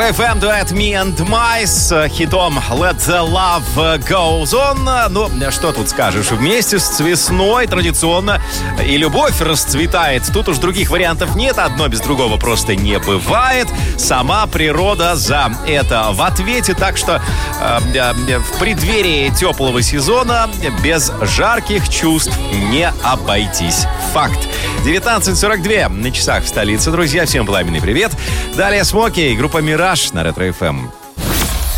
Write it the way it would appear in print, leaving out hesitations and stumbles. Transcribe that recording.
Ретро-ФМ дуэт Me and My с хитом Let the Love Goes On. Ну, что тут скажешь? Вместе с весной традиционно и любовь расцветает. Тут уж других вариантов нет. Одно без другого просто не бывает. Сама природа за это в ответе. Так что в преддверии теплого сезона без жарких чувств не обойтись. Факт. 19:42 на часах в столице. Друзья, всем пламенный привет. Далее Смоки и группа «Мираж» на Ретро-ФМ.